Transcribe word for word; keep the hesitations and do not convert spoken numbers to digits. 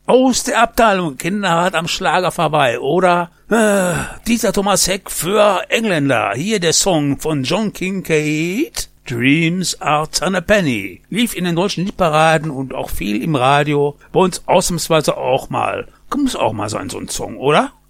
aus der Abteilung Kinderhart am Schlager vorbei, oder? Äh, dieser Thomas Heck für Engländer. Hier der Song von John Kincaid. Dreams are a penny. Lief in den deutschen Hitparaden und auch viel im Radio. Bei uns ausnahmsweise auch mal. Muss auch mal sein, so ein Song, oder?